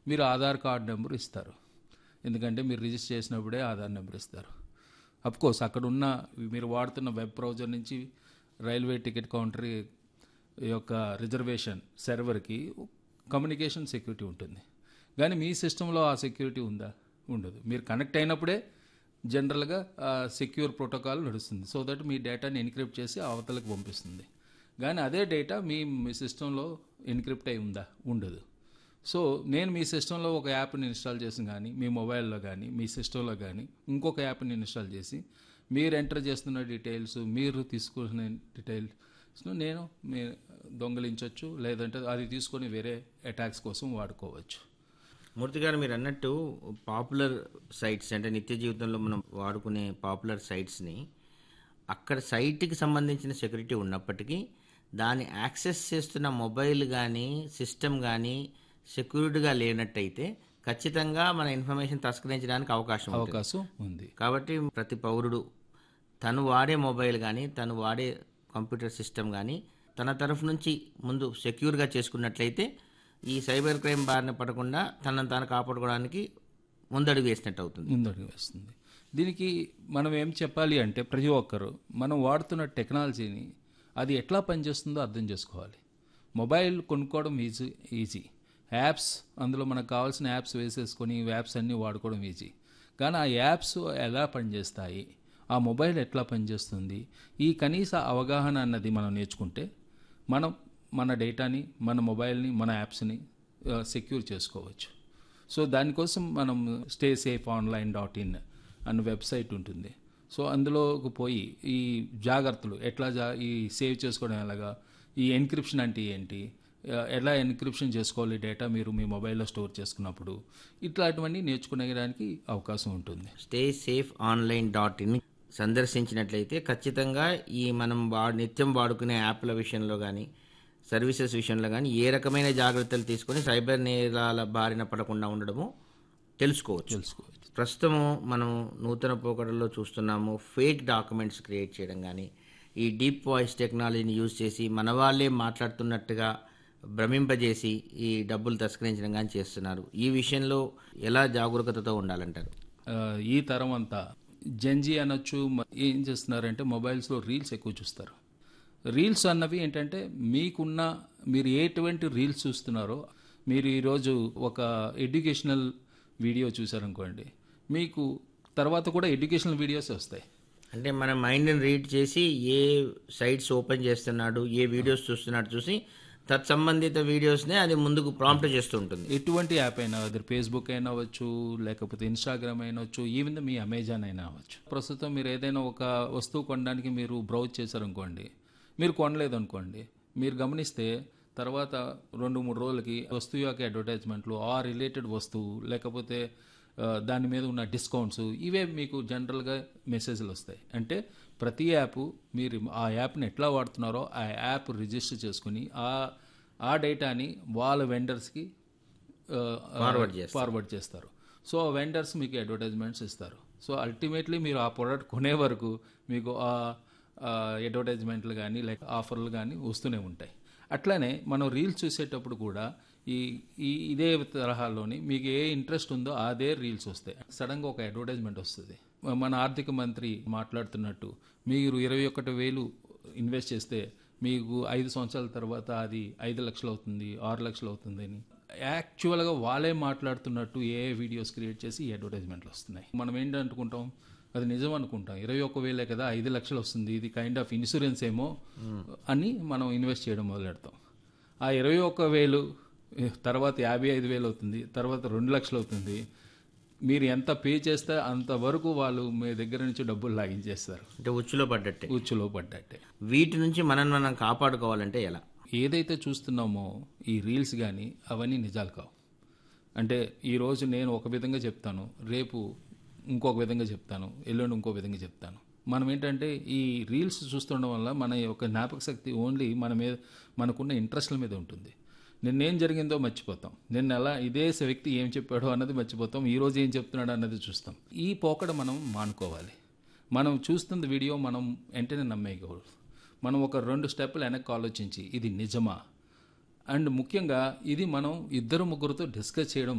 మీరు Aadhaar card number ఇస్తారు. ఎందుకంటే మీరు రిజిస్టర్ చేసినప్పుడే ఆధార్ నెంబర్ ఇస్తారు. అఫ్కోర్స్ అక్కడ ఉన్న మీరు వాడుతున్న వెబ్ బ్రౌజర్ నుంచి రైల్వే టికెట్ కౌంటర్ యొక్క రిజర్వేషన్ సర్వర్కి కమ్యూనికేషన్ సెక్యూరిటీ ఉంటుంది. కానీ మీ సిస్టంలో ఆ సెక్యూరిటీ ఉందా? ఉండదు. మీరు కనెక్ట్ అయినప్పుడే జనరల్గా సెక్యూర్ ప్రోటోకాల్ నడుస్తుంది. సో దట్ మీ డేటాని ఎన్క్రిప్ట్ చేసి అవతలకు పంపిస్తుంది. కానీ అదే డేటా మీ సిస్టంలో ఎన్క్రిప్ట్ అయి ఉందా? ఉండదు. సో నేను మీ సిస్టంలో ఒక యాప్ని ఇన్స్టాల్ చేసి కానీ మీ మొబైల్లో కానీ మీ సిస్టంలో కానీ ఇంకొక యాప్ని ఇన్స్టాల్ చేసి మీరు ఎంటర్ చేస్తున్న డీటెయిల్స్ మీరు తీసుకున్న డీటెయిల్స్ను నేను దొంగలించవచ్చు, లేదంటే అది తీసుకొని వేరే అటాక్స్ కోసం వాడుకోవచ్చు. మూర్తి గారు, మీరు అన్నట్టు పాపులర్ సైట్స్ అంటే నిత్య జీవితంలో మనం వాడుకునే పాపులర్ సైట్స్ని అక్కడ సైట్కి సంబంధించిన సెక్యూరిటీ ఉన్నప్పటికీ దాన్ని యాక్సెస్ చేస్తున్న మొబైల్ కానీ సిస్టమ్ కానీ సెక్యూరిటీగా లేనట్టయితే ఖచ్చితంగా మన ఇన్ఫర్మేషన్ తస్కరించడానికి అవకాశం ఉంది. కాబట్టి ప్రతి పౌరుడు తను వాడే మొబైల్ కానీ తను వాడే కంప్యూటర్ సిస్టమ్ కానీ తన తరఫు నుంచి ముందు సెక్యూర్గా చేసుకున్నట్లయితే ఈ సైబర్ క్రైమ్ బారిన పడకుండా తనను తాను కాపాడుకోవడానికి ముందడుగు వేసినట్టు అవుతుంది. ముందడుగు వేస్తుంది. దీనికి మనం ఏం చెప్పాలి అంటే ప్రతి ఒక్కరు మనం వాడుతున్న టెక్నాలజీని అది ఎట్లా పనిచేస్తుందో అర్థం చేసుకోవాలి. మొబైల్ కొనుక్కోవడం ఈజీ. యాప్స్ అందులో మనకు కావాల్సిన యాప్స్ వేసేసుకొని యాప్స్ అన్నీ వాడుకోవడం ఈజీ. కానీ ఆ యాప్స్ ఎలా పనిచేస్తాయి, ఆ మొబైల్ ఎట్లా పనిచేస్తుంది, ఈ కనీస అవగాహన అన్నది మనం నేర్చుకుంటే మనం మన డేటాని మన మొబైల్ని మన యాప్స్ని సెక్యూర్ చేసుకోవచ్చు. సో దానికోసం మనం staysafe.online.in అన్న వెబ్సైట్ ఉంటుంది. సో అందులోకి పోయి ఈ జాగ్రత్తలు ఎట్లా ఈ సేవ్ చేసుకోవడం ఎలాగా, ఈ ఎన్క్రిప్షన్ అంటే ఏంటి, ఎలా ఎన్క్రిప్షన్ చేసుకోవాలి డేటా మీరు మీ మొబైల్లో స్టోర్ చేసుకున్నప్పుడు, ఇట్లాంటివన్నీ నేర్చుకునేదానికి అవకాశం ఉంటుంది. staysafe.online.in సందర్శించినట్లయితే ఖచ్చితంగా ఈ మనం నిత్యం వాడుకునే యాప్ల విషయంలో కానీ సర్వీసెస్ విషయంలో కానీ ఏ రకమైన జాగ్రత్తలు తీసుకొని సైబర్ నేరాల బారిన పడకుండా ఉండడము తెలుసుకోవచ్చు. ప్రస్తుతం మనం నూతన పోకడల్లో చూస్తున్నాము ఫేక్ డాక్యుమెంట్స్ క్రియేట్ చేయడం కానీ ఈ డీప్ వాయిస్ టెక్నాలజీని యూజ్ చేసి మన వాళ్ళే మాట్లాడుతున్నట్టుగా భ్రమింపజేసి ఈ డబ్బులు తస్కరించడం కానీ చేస్తున్నారు. ఈ విషయంలో ఎలా జాగరూకతతో ఉండాలంటారు? ఈ తరం అంతా జెన్జీ అనొచ్చు, ఏం చేస్తున్నారంటే మొబైల్స్లో రీల్స్ ఎక్కువ చూస్తారు. రీల్స్ అన్నవి ఏంటంటే మీరు ఎటువంటి రీల్స్ చూస్తున్నారో, మీరు ఈరోజు ఒక ఎడ్యుకేషనల్ వీడియో చూసారనుకోండి, మీకు తర్వాత కూడా ఎడ్యుకేషనల్ వీడియోస్ వస్తాయి. అంటే మన మైండ్ని రీడ్ చేసి ఏ సైట్స్ ఓపెన్ చేస్తున్నాడు, ఏ వీడియోస్ చూస్తున్నాడు చూసి తత్సంబంధిత వీడియోస్నే అది ముందుకు ప్రాంప్ట్ చేస్తూ ఉంటుంది. ఎటువంటి యాప్ అయినా, అది ఫేస్బుక్ అయినా అవ్వచ్చు, లేకపోతే ఇన్స్టాగ్రామ్ అయినా అవ్వచ్చు, ఈవెన్ మీ అమెజాన్ అయినా అవ్వచ్చు. ప్రస్తుతం మీరు ఏదైనా ఒక వస్తువు కొనడానికి మీరు బ్రౌజ్ చేశారనుకోండి, మీరు కొనలేదు అనుకోండి, మీరు గమనిస్తే తర్వాత 2-3 రోజులకి వస్తువు యొక్క అడ్వర్టైజ్మెంట్లు ఆ రిలేటెడ్ వస్తువు లేకపోతే దాని మీద ఉన్న డిస్కౌంట్స్ ఇవే మీకు జనరల్గా మెసేజ్లు వస్తాయి. అంటే ప్రతి యాప్ మీరు ఆ యాప్ని ఎట్లా వాడుతున్నారో ఆ యాప్ రిజిస్టర్ చేసుకుని ఆ డేటాని వాళ్ళ వెండర్స్కి ఫార్వర్డ్ చేస్తారు. సో వెండర్స్ మీకు అడ్వర్టైజ్మెంట్స్ ఇస్తారు. సో అల్టిమేట్లీ మీరు ఆ ప్రోడక్ట్ కొనే వరకు మీకు అడ్వర్టైజ్మెంట్లు కానీ లేక ఆఫర్లు కానీ వస్తూనే ఉంటాయి. అట్లానే మనం రీల్స్ చూసేటప్పుడు కూడా ఇదే తరహాలోని మీకు ఏ ఇంట్రెస్ట్ ఉందో అదే రీల్స్ వస్తాయి. సడన్గా ఒక అడ్వర్టైజ్మెంట్ వస్తుంది. మన ఆర్థిక మంత్రి మాట్లాడుతున్నట్టు మీరు 21,000 ఇన్వెస్ట్ చేస్తే మీకు 5 సంవత్సరాల తర్వాత అది 5 లక్షలు అవుతుంది, 6 లక్షలు అవుతుంది అని యాక్చువల్గా వాళ్ళే మాట్లాడుతున్నట్టు ఏ వీడియోస్ క్రియేట్ చేసి ఈ అడ్వర్టైజ్మెంట్లు వస్తున్నాయి. మనం ఏంటనుకుంటాం, అది నిజం అనుకుంటాం. 21,000 కదా, 5 లక్షలు వస్తుంది, ఇది కైండ్ ఆఫ్ ఇన్సూరెన్స్ ఏమో అని మనం ఇన్వెస్ట్ చేయడం మొదలెడతాం. ఆ 21,000 తర్వాత 55,000 అవుతుంది, తర్వాత 2 లక్షలు అవుతుంది. మీరు ఎంత పే చేస్తే అంతవరకు వాళ్ళు మీ దగ్గర నుంచి డబ్బులు లాగించేస్తారు. అంటే ఉచ్చులో పడ్డట్టే. వీటి నుంచి మనం కాపాడుకోవాలంటే ఎలా? ఏదైతే చూస్తున్నామో ఈ రీల్స్ కానీ అవన్నీ నిజాలు కావు. అంటే ఈరోజు నేను ఒక విధంగా చెప్తాను, రేపు ఇంకొక విధంగా చెప్తాను, ఎల్లుండి ఇంకో విధంగా చెప్తాను. మనం ఏంటంటే ఈ రీల్స్ చూస్తుండడం వల్ల మన యొక్క జ్ఞాపక శక్తి ఓన్లీ మనకున్న ఇంట్రెస్ట్ల మీద ఉంటుంది. నిన్నేం జరిగిందో మర్చిపోతాం, ఇదే వ్యక్తి ఏం చెప్పాడో అన్నది మర్చిపోతాం, ఈరోజు ఏం చెప్తున్నాడు అన్నది చూస్తాం. ఈ పోకడ మనం మానుకోవాలి. మనం చూస్తున్న వీడియో మనం వెంటనే నమ్మేయకూడదు. మనం ఒక 2 స్టెప్పులు వెనక్కి ఆలోచించి ఇది నిజమా, అండ్ ముఖ్యంగా ఇది మనం 2-3 డిస్కస్ చేయడం